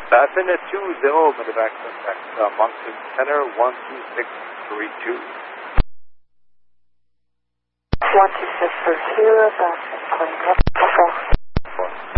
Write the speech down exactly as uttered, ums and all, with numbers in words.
Baffin at two zero, medevac contact uh, Moncton Center one two six three two. one two six three two, Baffin, clean up.